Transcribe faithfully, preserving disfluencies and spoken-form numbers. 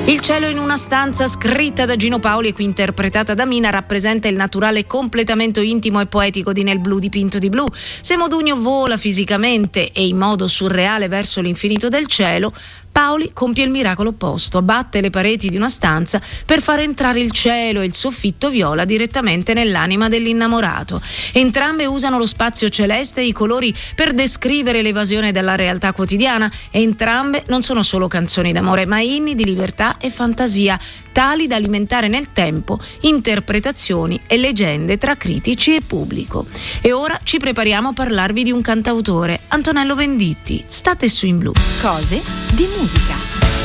Il cielo in una stanza, scritta da Gino Paoli e qui interpretata da Mina, rappresenta il naturale completamento intimo e poetico di Nel blu dipinto di blu. Se Modugno vola fisicamente e in modo surreale verso l'infinito del cielo, Paoli compie il miracolo opposto, abbatte le pareti di una stanza per far entrare il cielo e il soffitto viola direttamente nell'anima dell'innamorato. Entrambe usano lo spazio celeste e i colori per descrivere l'evasione dalla realtà quotidiana. Entrambe non sono solo canzoni d'amore, ma inni di libertà e fantasia, tali da alimentare nel tempo interpretazioni e leggende tra critici e pubblico. E ora ci prepariamo a parlarvi di un cantautore, Antonello Venditti. State su In Blu. Cose di musica.